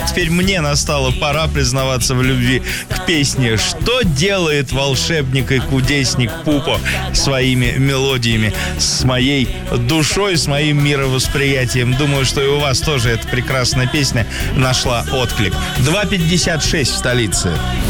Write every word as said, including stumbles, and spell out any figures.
теперь мне настала пора признаваться в любви к песне «Что делает волшебник и кудесник Пупо» своими мелодиями, с моей душой, с моим мировосприятием. Думаю, что и у вас тоже эта прекрасная песня нашла отклик. два пятьдесят шесть в столице.